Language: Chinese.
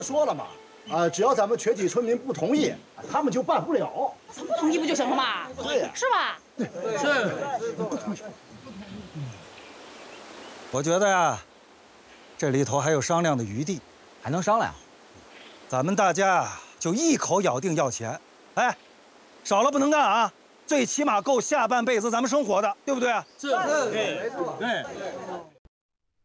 说了嘛，只要咱们全体村民不同意，他们就办不了。 咱不同意不就行了吗？ 对呀， 是吧？ 是。 我觉得呀，这里头还有商量的余地， 还能商量。 咱们大家就一口咬定要钱，哎，少了不能干啊，最起码够下半辈子咱们生活的，对不对？ 是， 没错， 对。